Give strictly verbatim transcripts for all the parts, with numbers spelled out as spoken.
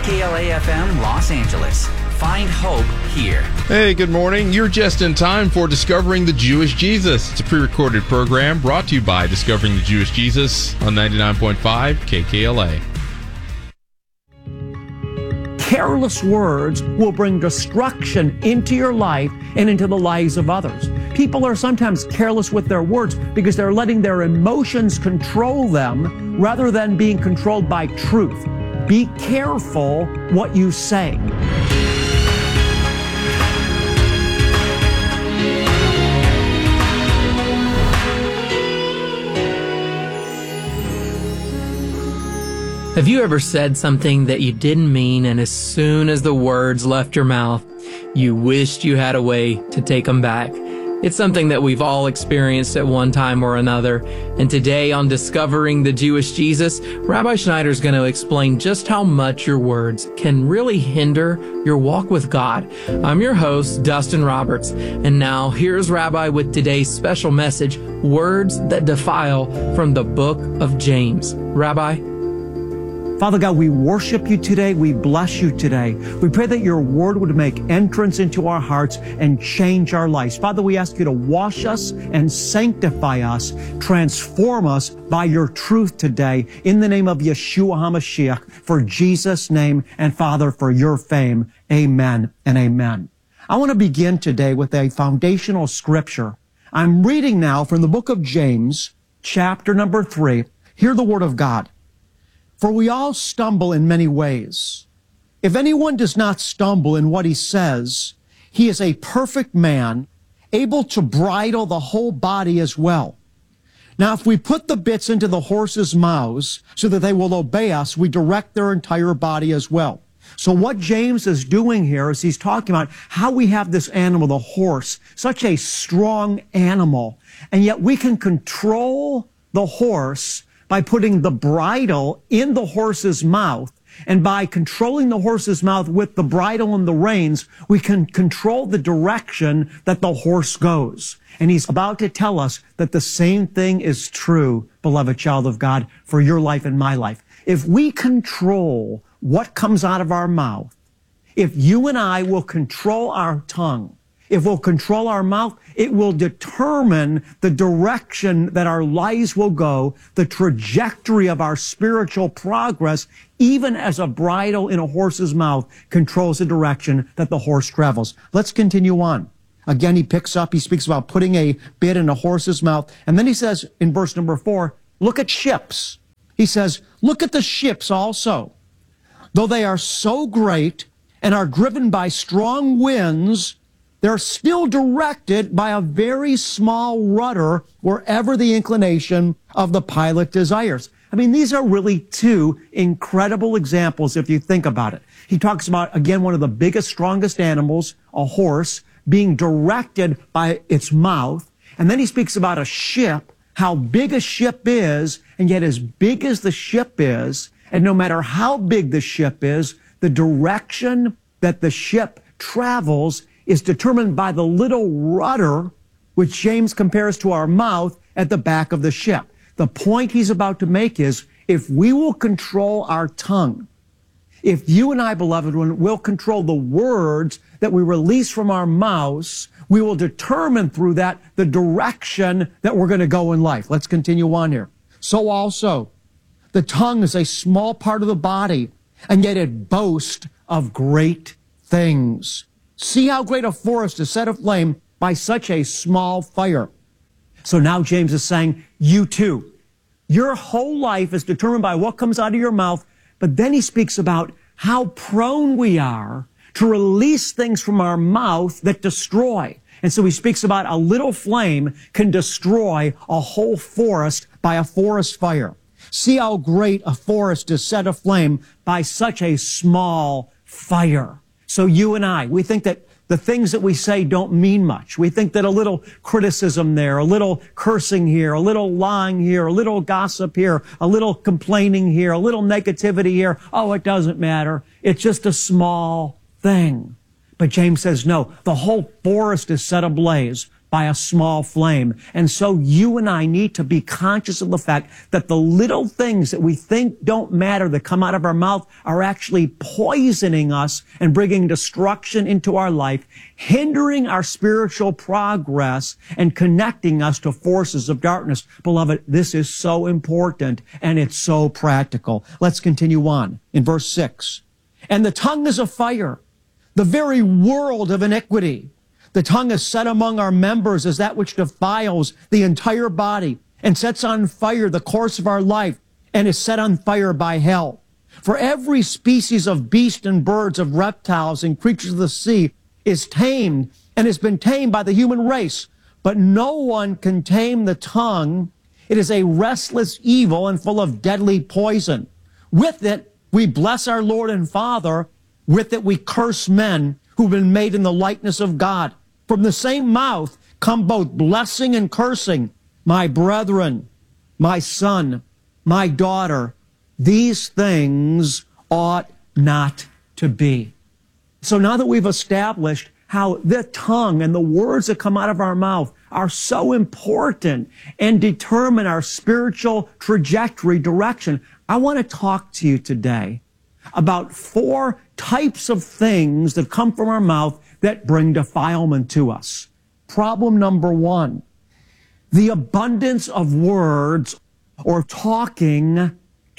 K L A F M Los Angeles. Find hope here. Hey, good morning. You're just in time for Discovering the Jewish Jesus. It's a pre-recorded program brought to you by Discovering the Jewish Jesus on ninety-nine point five K K L A. Careless words will bring destruction into your life and into the lives of others. People are sometimes careless with their words because they're letting their emotions control them rather than being controlled by truth. Be careful what you say. Have you ever said something that you didn't mean, and as soon as the words left your mouth, you wished you had a way to take them back? It's something that we've all experienced at one time or another. And today on Discovering the Jewish Jesus, Rabbi Schneider is going to explain just how much your words can really hinder your walk with God. I'm your host, Dustin Roberts. And now here's Rabbi with today's special message, Words That Defile, from the book of James. Rabbi? Father God, we worship you today. We bless you today. We pray that your word would make entrance into our hearts and change our lives. Father, we ask you to wash us and sanctify us, transform us by your truth today. In the name of Yeshua HaMashiach, for Jesus' name, and Father, for your fame. Amen and amen. I want to begin today with a foundational scripture. I'm reading now from the book of James, chapter number three. Hear the word of God. For we all stumble in many ways. If anyone does not stumble in what he says, he is a perfect man, able to bridle the whole body as well. Now, if we put the bits into the horses' mouths so that they will obey us, we direct their entire body as well. So what James is doing here is he's talking about how we have this animal, the horse, such a strong animal, and yet we can control the horse by putting the bridle in the horse's mouth. And by controlling the horse's mouth with the bridle and the reins, we can control the direction that the horse goes. And he's about to tell us that the same thing is true, beloved child of God, for your life and my life. If we control what comes out of our mouth, if you and I will control our tongue, if we'll control our mouth, it will determine the direction that our lives will go, the trajectory of our spiritual progress, even as a bridle in a horse's mouth controls the direction that the horse travels. Let's continue on. Again, he picks up, he speaks about putting a bit in a horse's mouth. And then he says in verse number four, look at ships. He says, look at the ships also. Though they are so great and are driven by strong winds, they're still directed by a very small rudder wherever the inclination of the pilot desires. I mean, these are really two incredible examples if you think about it. He talks about, again, one of the biggest, strongest animals, a horse, being directed by its mouth. And then he speaks about a ship, how big a ship is, and yet as big as the ship is, and no matter how big the ship is, the direction that the ship travels is determined by the little rudder, which James compares to our mouth at the back of the ship. The point he's about to make is, if we will control our tongue, if you and I, beloved one, will control the words that we release from our mouths, we will determine through that the direction that we're going to go in life. Let's continue on here. So also, the tongue is a small part of the body, and yet it boasts of great things. See how great a forest is set aflame by such a small fire. So now James is saying, you too. Your whole life is determined by what comes out of your mouth, but then he speaks about how prone we are to release things from our mouth that destroy. And so he speaks about a little flame can destroy a whole forest by a forest fire. See how great a forest is set aflame by such a small fire. So you and I, we think that the things that we say don't mean much. We think that a little criticism there, a little cursing here, a little lying here, a little gossip here, a little complaining here, a little negativity here, oh, it doesn't matter. It's just a small thing. But James says, no, the whole forest is set ablaze by a small flame. And so you and I need to be conscious of the fact that the little things that we think don't matter that come out of our mouth are actually poisoning us and bringing destruction into our life, hindering our spiritual progress and connecting us to forces of darkness. Beloved, this is so important and it's so practical. Let's continue on in verse six. And the tongue is a fire, the very world of iniquity. The tongue is set among our members as that which defiles the entire body and sets on fire the course of our life and is set on fire by hell. For every species of beast and birds, of reptiles and creatures of the sea is tamed and has been tamed by the human race. But no one can tame the tongue. It is a restless evil and full of deadly poison. With it, we bless our Lord and Father. With it, we curse men who've been made in the likeness of God. From the same mouth come both blessing and cursing. My brethren, my son, my daughter, these things ought not to be. So now that we've established how the tongue and the words that come out of our mouth are so important and determine our spiritual trajectory, direction, I want to talk to you today about four types of things that come from our mouth that bring defilement to us. Problem number one, the abundance of words or talking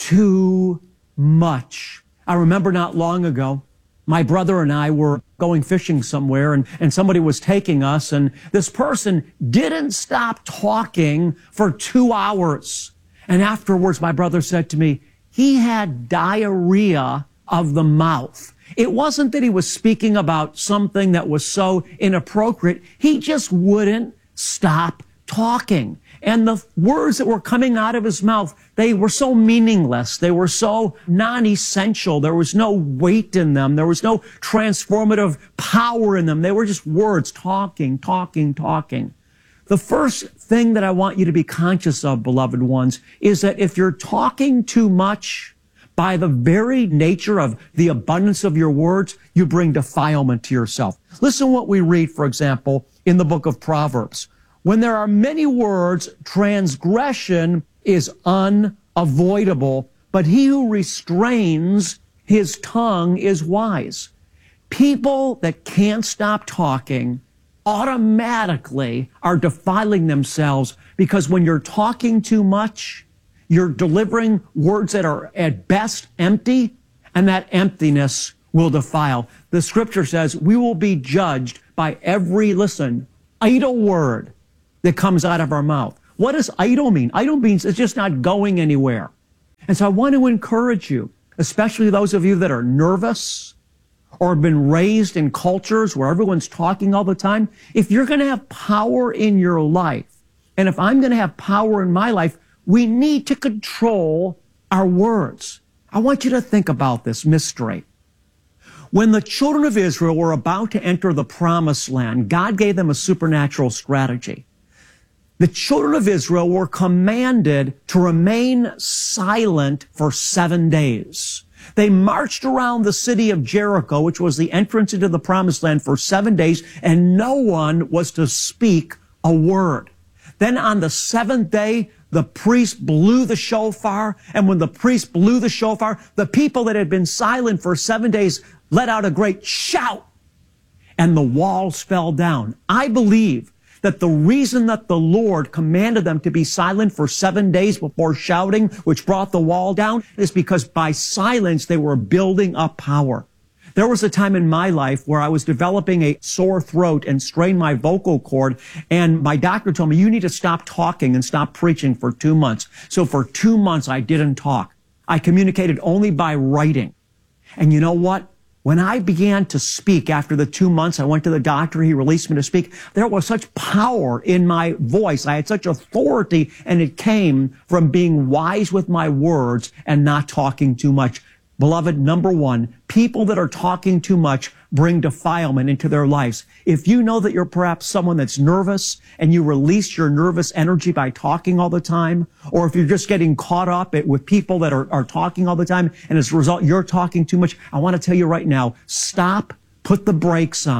too much. I remember not long ago, my brother and I were going fishing somewhere and, and somebody was taking us and this person didn't stop talking for two hours. And afterwards, my brother said to me, he had diarrhea of the mouth. It wasn't that he was speaking about something that was so inappropriate. He just wouldn't stop talking. And the words that were coming out of his mouth, they were so meaningless. They were so non-essential. There was no weight in them. There was no transformative power in them. They were just words, talking, talking, talking. The first thing that I want you to be conscious of, beloved ones, is that if you're talking too much, by the very nature of the abundance of your words, you bring defilement to yourself. Listen what we read, for example, in the book of Proverbs. When there are many words, transgression is unavoidable, but he who restrains his tongue is wise. People that can't stop talking automatically are defiling themselves because when you're talking too much, you're delivering words that are at best empty, and that emptiness will defile. The scripture says we will be judged by every, listen, idle word that comes out of our mouth. What does idle mean? Idle means it's just not going anywhere. And so I want to encourage you, especially those of you that are nervous or have been raised in cultures where everyone's talking all the time. If you're going to have power in your life, and if I'm going to have power in my life, we need to control our words. I want you to think about this mystery. When the children of Israel were about to enter the promised land, God gave them a supernatural strategy. The children of Israel were commanded to remain silent for seven days. They marched around the city of Jericho, which was the entrance into the promised land, for seven days, and no one was to speak a word. Then on the seventh day, the priest blew the shofar, and when the priest blew the shofar, the people that had been silent for seven days let out a great shout, and the walls fell down. I believe that the reason that the Lord commanded them to be silent for seven days before shouting, which brought the wall down, is because by silence they were building up power. There was a time in my life where I was developing a sore throat and strained my vocal cord, and my doctor told me, you need to stop talking and stop preaching for two months. So for two months, I didn't talk. I communicated only by writing. And you know what? When I began to speak after the two months, I went to the doctor, he released me to speak. There was such power in my voice. I had such authority, and it came from being wise with my words and not talking too much. Beloved, number one, people that are talking too much bring defilement into their lives. If you know that you're perhaps someone that's nervous and you release your nervous energy by talking all the time, or if you're just getting caught up with people that are, are talking all the time and as a result you're talking too much, I want to tell you right now, stop, put the brakes on,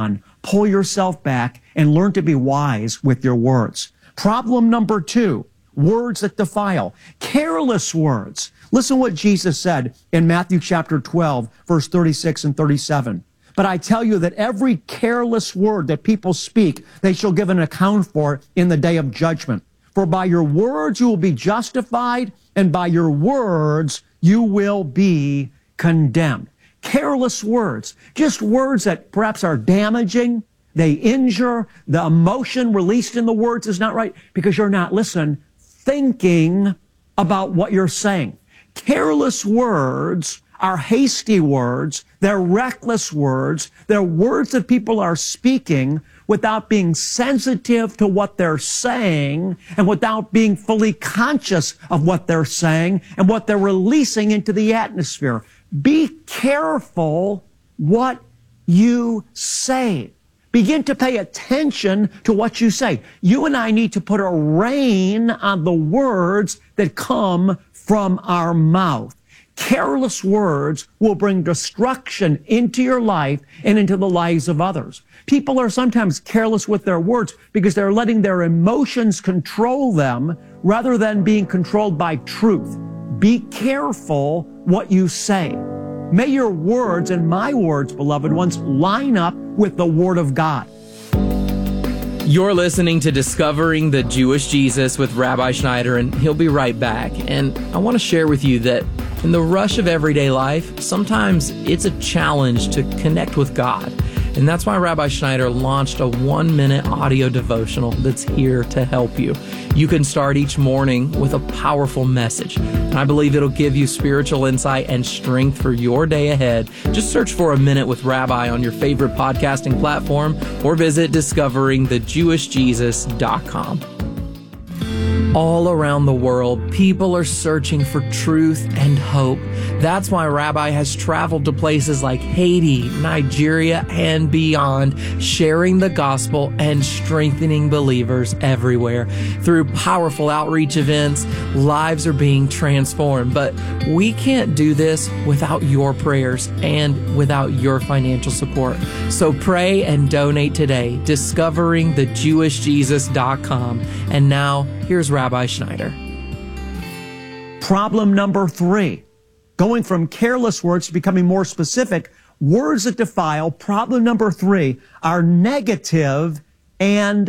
pull yourself back and learn to be wise with your words. Problem number two, words that defile. Careless words. Listen what Jesus said in Matthew chapter twelve, verse thirty-six and thirty-seven. But I tell you that every careless word that people speak, they shall give an account for in the day of judgment. For by your words you will be justified, and by your words you will be condemned. Careless words, just words that perhaps are damaging, they injure, the emotion released in the words is not right because you're not, listen, thinking about what you're saying. Careless words are hasty words, they're reckless words, they're words that people are speaking without being sensitive to what they're saying and without being fully conscious of what they're saying and what they're releasing into the atmosphere. Be careful what you say. Begin to pay attention to what you say. You and I need to put a rein on the words that come from our mouth. Careless words will bring destruction into your life and into the lives of others. People are sometimes careless with their words because they're letting their emotions control them rather than being controlled by truth. Be careful what you say. May your words and my words, beloved ones, line up with the Word of God. You're listening to Discovering the Jewish Jesus with Rabbi Schneider, and he'll be right back. And I want to share with you that in the rush of everyday life, sometimes it's a challenge to connect with God. And that's why Rabbi Schneider launched a one-minute audio devotional that's here to help you. You can start each morning with a powerful message. And I believe it'll give you spiritual insight and strength for your day ahead. Just search for A Minute with Rabbi on your favorite podcasting platform or visit discovering the jewish jesus dot com. All around the world, people are searching for truth and hope. That's why Rabbi has traveled to places like Haiti, Nigeria, and beyond, sharing the gospel and strengthening believers everywhere. Through powerful outreach events, lives are being transformed. But we can't do this without your prayers and without your financial support. So pray and donate today, discovering the jewish jesus dot com. And now, here's Rabbi Schneider. Problem number three, going from careless words to becoming more specific, words that defile. Problem number three are negative and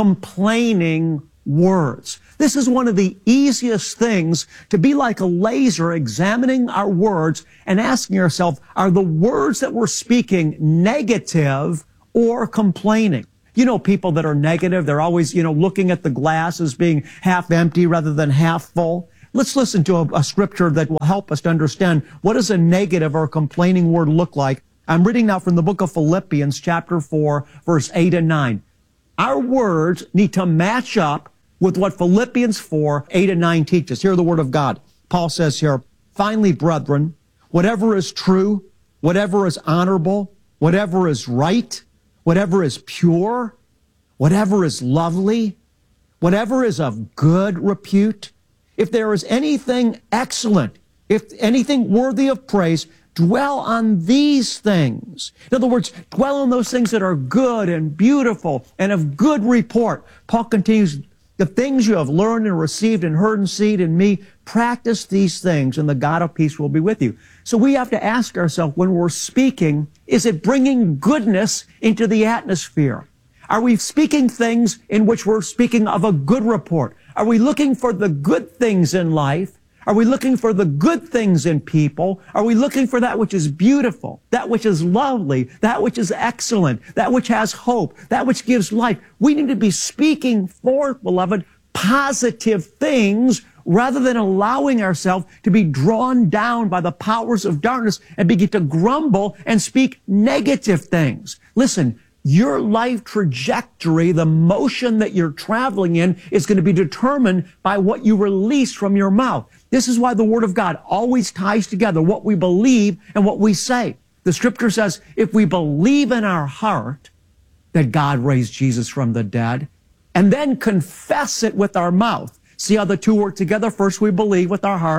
complaining words. This is one of the easiest things, to be like a laser examining our words and asking yourself, are the words that we're speaking negative or complaining? You know, people that are negative, they're always, you know, looking at the glass as being half empty rather than half full. Let's listen to a, a scripture that will help us to understand what does a negative or complaining word look like. I'm reading now from the book of Philippians, chapter four, verse eight and nine. Our words need to match up with what Philippians four, eight and nine teaches. Hear the word of God. Paul says here, finally, brethren, whatever is true, whatever is honorable, whatever is right, whatever is pure, whatever is lovely, whatever is of good repute, if there is anything excellent, if anything worthy of praise, dwell on these things. In other words, dwell on those things that are good and beautiful and of good report. Paul continues, the things you have learned and received and heard and seen in me, practice these things, and the God of peace will be with you. So we have to ask ourselves, when we're speaking, is it bringing goodness into the atmosphere? Are we speaking things in which we're speaking of a good report? Are we looking for the good things in life? Are we looking for the good things in people? Are we looking for that which is beautiful, that which is lovely, that which is excellent, that which has hope, that which gives life? We need to be speaking forth, beloved, positive things rather than allowing ourselves to be drawn down by the powers of darkness and begin to grumble and speak negative things. Listen, your life trajectory, the motion that you're traveling in, is going to be determined by what you release from your mouth. This is why the Word of God always ties together what we believe and what we say. The Scripture says, if we believe in our heart that God raised Jesus from the dead, and then confess it with our mouth. See how the two work together? First we believe with our heart,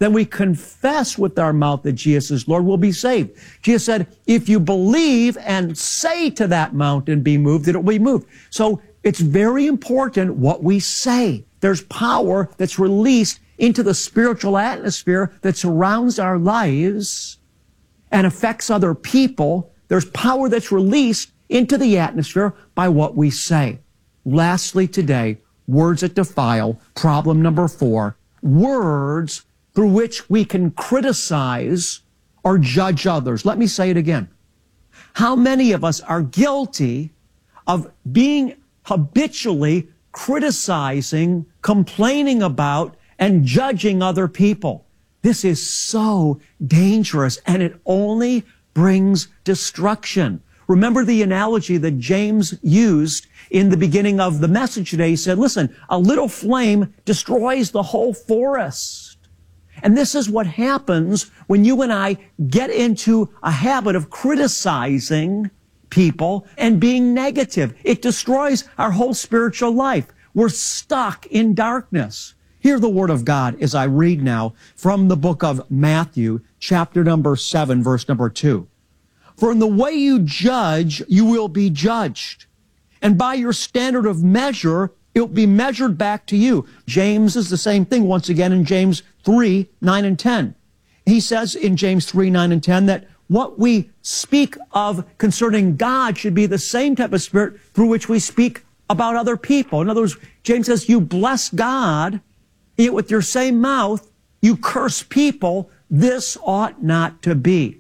then we confess with our mouth that Jesus is Lord, we'll be saved. Jesus said, if you believe and say to that mountain, be moved, it will be moved. So it's very important what we say. There's power that's released into the spiritual atmosphere that surrounds our lives and affects other people. There's power that's released into the atmosphere by what we say. Lastly today, words that defile. Problem number four, words through which we can criticize or judge others. Let me say it again. How many of us are guilty of being habitually criticizing, complaining about, and judging other people? This is so dangerous, and it only brings destruction. Remember the analogy that James used in the beginning of the message today. He said, listen, a little flame destroys the whole forest. And this is what happens when you and I get into a habit of criticizing people and being negative. It destroys our whole spiritual life. We're stuck in darkness. Hear the word of God as I read now from the book of Matthew, chapter number seven, verse number two. For in the way you judge, you will be judged. And by your standard of measure, it will be measured back to you. James is the same thing once again in James three, nine and ten. He says in James three, nine and ten that what we speak of concerning God should be the same type of spirit through which we speak about other people. In other words, James says, you bless God, yet with your same mouth, you curse people. This ought not to be.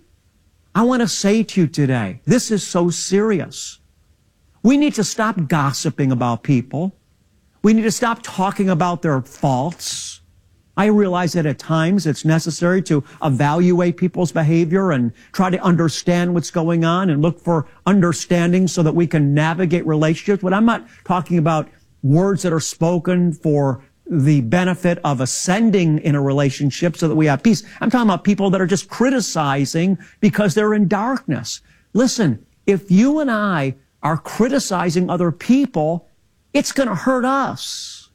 I want to say to you today, this is so serious. We need to stop gossiping about people. We need to stop talking about their faults. I realize that at times it's necessary to evaluate people's behavior and try to understand what's going on and look for understanding so that we can navigate relationships. But I'm not talking about words that are spoken for the benefit of ascending in a relationship so that we have peace. I'm talking about people that are just criticizing because they're in darkness. Listen, if you and I are criticizing other people, it's going to hurt us.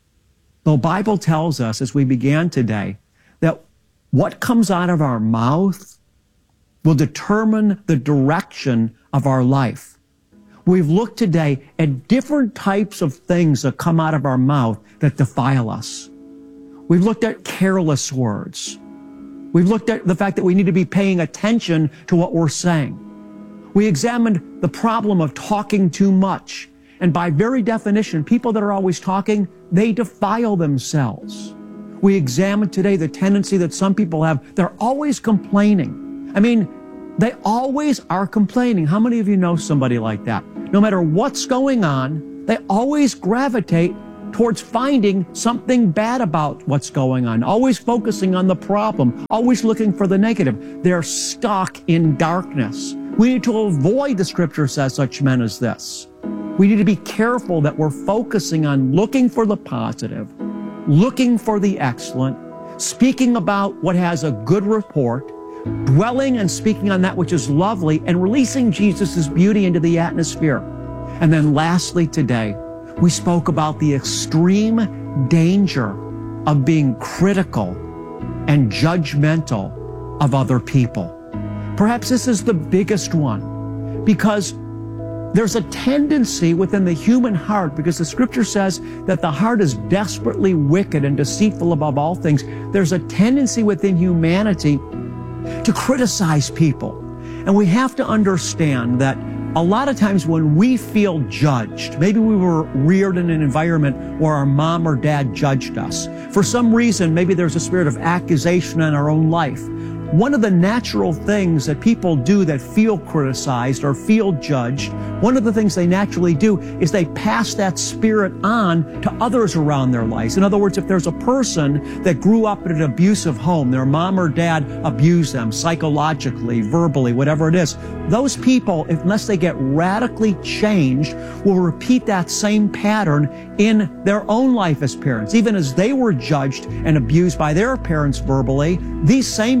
The Bible tells us, as we began today, that what comes out of our mouth will determine the direction of our life. We've looked today at different types of things that come out of our mouth that defile us. We've looked at careless words. We've looked at the fact that we need to be paying attention to what we're saying. We examined the problem of talking too much. And by very definition, people that are always talking, they defile themselves. We examined today the tendency that some people have. They're always complaining. I mean, they always are complaining. How many of you know somebody like that? No matter what's going on, they always gravitate towards finding something bad about what's going on, always focusing on the problem, always looking for the negative. They're stuck in darkness. We need to avoid, the scripture says, such men as this. We need to be careful that we're focusing on looking for the positive, looking for the excellent, speaking about what has a good report, dwelling and speaking on that which is lovely, and releasing Jesus' beauty into the atmosphere. And then lastly today, we spoke about the extreme danger of being critical and judgmental of other people. Perhaps this is the biggest one, because there's a tendency within the human heart, because the scripture says that the heart is desperately wicked and deceitful above all things. There's a tendency within humanity to criticize people. And we have to understand that a lot of times when we feel judged, maybe we were reared in an environment where our mom or dad judged us. For some reason, maybe there's a spirit of accusation in our own life. One of the natural things that people do that feel criticized or feel judged, one of the things they naturally do is they pass that spirit on to others around their lives. In other words, if there's a person that grew up in an abusive home, their mom or dad abused them psychologically, verbally, whatever it is, those people, unless they get radically changed, will repeat that same pattern in their own life as parents. Even as they were judged and abused by their parents verbally, these same parents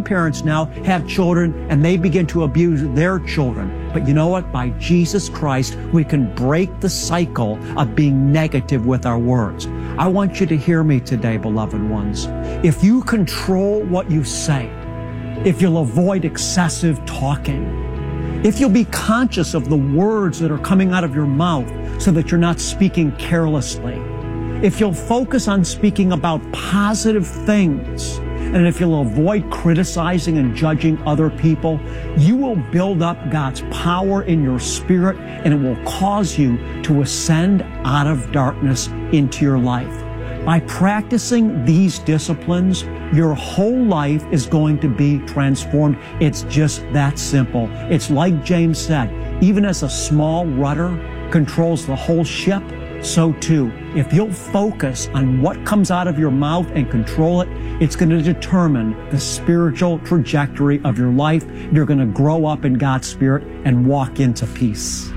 now have children and they begin to abuse their children. But you know what? By Jesus Christ, we can break the cycle of being negative with our words. I want you to hear me today, beloved ones. If you control what you say, if you'll avoid excessive talking, if you'll be conscious of the words that are coming out of your mouth so that you're not speaking carelessly, if you'll focus on speaking about positive things, and if you'll avoid criticizing and judging other people, you will build up God's power in your spirit, and it will cause you to ascend out of darkness into your life. By practicing these disciplines, your whole life is going to be transformed. It's just that simple. It's like James said, even as a small rudder controls the whole ship, so too, if you'll focus on what comes out of your mouth and control it, it's going to determine the spiritual trajectory of your life. You're going to grow up in God's Spirit and walk into peace.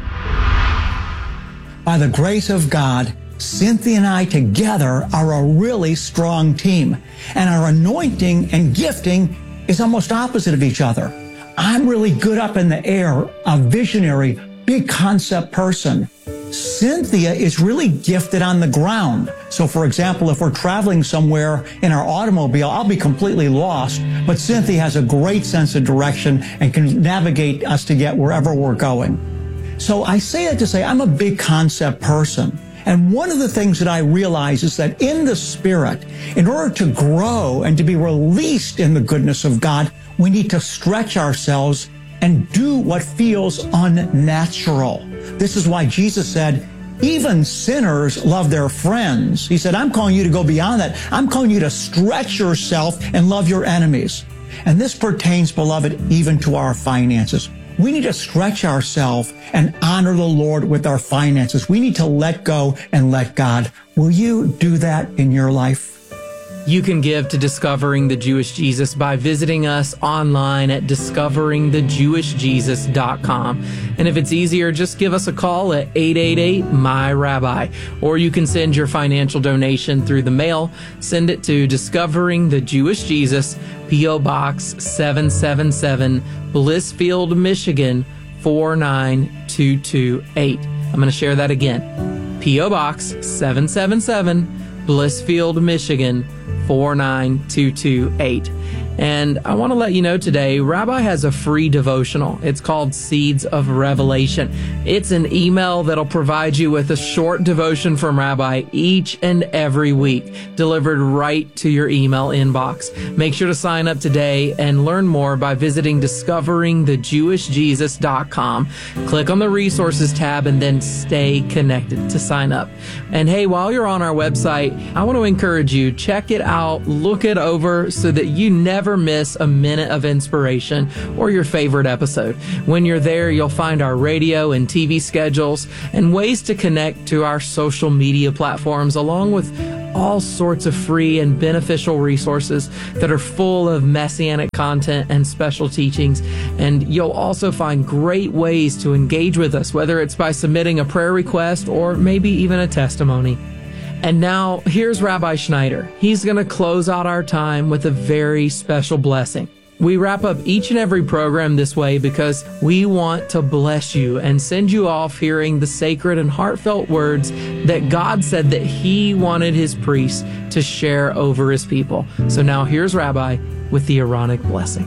By the grace of God, Cynthia and I together are a really strong team, and our anointing and gifting is almost opposite of each other. I'm really good up in the air, a visionary, big concept person. Cynthia is really gifted on the ground. So for example, if we're traveling somewhere in our automobile, I'll be completely lost, but Cynthia has a great sense of direction and can navigate us to get wherever we're going. So I say that to say I'm a big concept person. And one of the things that I realize is that in the Spirit, in order to grow and to be released in the goodness of God, we need to stretch ourselves and do what feels unnatural. This is why Jesus said, even sinners love their friends. He said, I'm calling you to go beyond that. I'm calling you to stretch yourself and love your enemies. And this pertains, beloved, even to our finances. We need to stretch ourselves and honor the Lord with our finances. We need to let go and let God. Will you do that in your life? You can give to Discovering the Jewish Jesus by visiting us online at discovering the jewish jesus dot com. And if it's easier, just give us a call at eight eight eight, M Y Rabbi. Or you can send your financial donation through the mail. Send it to Discovering the Jewish Jesus, P O. Box seven seven seven, Blissfield, Michigan four nine two two eight. I'm going to share that again. P O. Box seven seven seven, Blissfield, Michigan four nine two two eight. And I want to let you know today, Rabbi has a free devotional. It's called Seeds of Revelation. It's an email that'll provide you with a short devotion from Rabbi each and every week, delivered right to your email inbox. Make sure to sign up today and learn more by visiting discovering the jewish jesus dot com. Click on the resources tab and then stay connected to sign up. And hey, while you're on our website, I want to encourage you, check it out, look it over so that you never miss a minute of inspiration or your favorite episode. When you're there, you'll find our radio and T V schedules and ways to connect to our social media platforms, along with all sorts of free and beneficial resources that are full of messianic content and special teachings. And you'll also find great ways to engage with us, whether it's by submitting a prayer request or maybe even a testimony. And now, here's Rabbi Schneider. He's going to close out our time with a very special blessing. We wrap up each and every program this way because we want to bless you and send you off hearing the sacred and heartfelt words that God said that He wanted His priests to share over His people. So now here's Rabbi with the Aaronic blessing.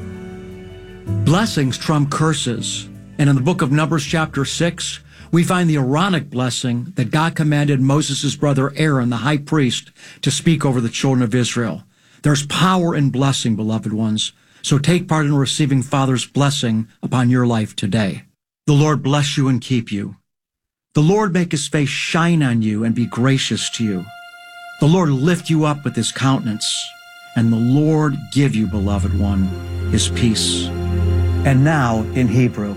Blessings trump curses. And in the book of Numbers chapter six, we find the Aaronic blessing that God commanded Moses' brother Aaron, the high priest, to speak over the children of Israel. There's power in blessing, beloved ones. So take part in receiving Father's blessing upon your life today. The Lord bless you and keep you. The Lord make His face shine on you and be gracious to you. The Lord lift you up with His countenance, and the Lord give you, beloved one, His peace. And now in Hebrew.